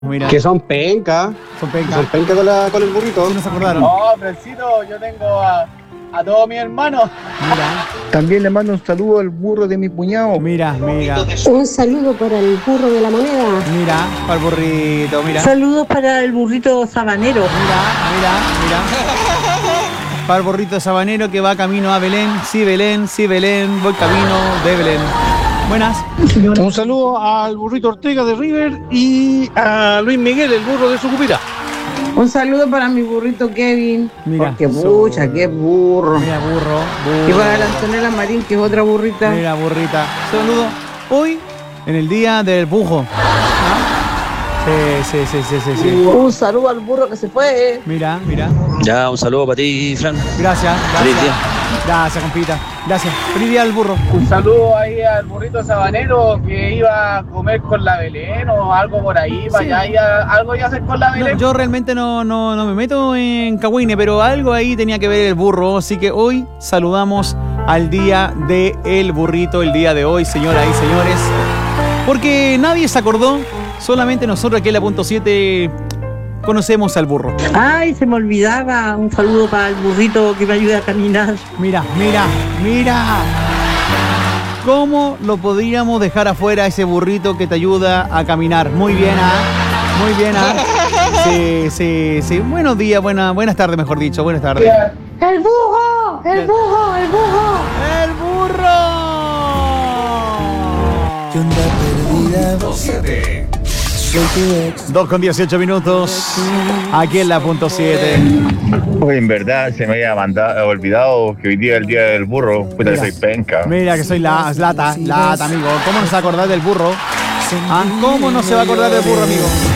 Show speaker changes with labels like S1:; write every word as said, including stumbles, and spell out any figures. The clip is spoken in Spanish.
S1: Mira.
S2: Que son penca.
S1: Son penca.
S2: Son penca con, la, con el burrito.
S1: Sí, no se acordaron.
S3: No, Frencito, yo tengo a, a todos mis hermanos.
S1: Mira,
S4: También le mando un saludo al burro de mi cuñado.
S1: mira, mira.
S5: Un saludo para el burro de la moneda.
S1: Mira, para el burrito, mira.
S6: Saludos para el burrito sabanero.
S1: Mira, mira, mira. Para el burrito sabanero que va camino a Belén. Sí, Belén, sí, Belén. Voy camino de Belén. Buenas.
S7: Un saludo al burrito Ortega de River y a Luis Miguel, el burro de Sucupira.
S8: Un saludo para mi burrito Kevin.
S1: Mira.
S8: Porque pucha, qué burro.
S1: Mira, burro, burro.
S8: Y para la Antonella Marín, que es otra burrita.
S1: Mira, burrita. Saludo. Hoy, en el día del bujo. ¿Ah? Sí, sí, sí, sí, sí, sí.
S6: Un saludo al burro que se fue.
S1: Mira, mira.
S9: Ya, un saludo para ti, Fran.
S1: Gracias,
S9: Feliz
S1: gracias.
S9: día.
S1: Gracias, compita. Gracias. Feliz día al burro.
S3: Un saludo ahí al burrito sabanero que iba a comer con la Belén o algo por ahí, para
S1: Sí.
S3: allá, iba- algo iba a hacer con la
S1: No,
S3: Belén.
S1: yo realmente no, no, no me meto en Cagüine, pero algo ahí tenía que ver el burro. Así que hoy saludamos al día del burrito, el día de hoy, señoras y señores. Porque nadie se acordó, solamente nosotros aquí en la punto siete conocemos al burro.
S6: Ay, se me olvidaba. Un saludo para el burrito que me ayuda a caminar.
S1: Mira, mira, mira. ¿Cómo lo podríamos dejar afuera ese burrito que te ayuda a caminar? Muy bien, ¿ah? Muy bien, ¿ah? Sí, sí, sí. Buenos días, buena, buenas tardes, mejor dicho. Buenas tardes.
S5: ¡El burro! ¡El burro! ¡El burro!
S1: ¡El burro! dos con dieciocho minutos. Aquí en la punto siete.
S4: Pues en verdad se me había mandado, olvidado que hoy día es el día del burro. Puta,
S1: Mira.
S4: soy penca.
S1: Mira que soy la lata, lata, amigo. ¿Cómo no se va a acordar del burro? ¿Ah? ¿Cómo no se va a acordar del burro, amigo?